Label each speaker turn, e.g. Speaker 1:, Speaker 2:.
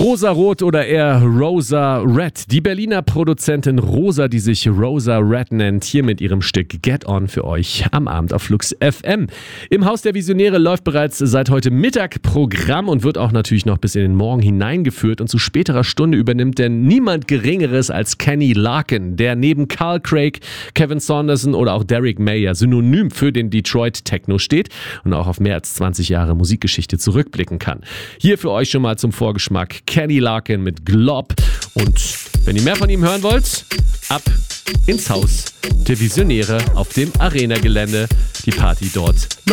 Speaker 1: Rosa-Rot oder eher Rosa-Red. Die Berliner Produzentin Rosa, die sich Rosa-Red nennt, hier mit ihrem Stück Get On für euch am Abend auf Flux FM. Im Haus der Visionäre läuft bereits seit heute Mittag Programm und wird auch natürlich noch bis in den Morgen hineingeführt. Und zu späterer Stunde übernimmt denn niemand Geringeres als Kenny Larkin, der neben Carl Craig, Kevin Saunderson oder auch Derrick Mayer synonym für den Detroit Techno steht und auch auf mehr als 20 Jahre Musikgeschichte zurückblicken kann. Hier für euch schon mal zum Vorgeschmack Kenny Larkin mit Glob. Und wenn ihr mehr von ihm hören wollt, ab ins Haus der Visionäre auf dem Arena-Gelände. Die Party dort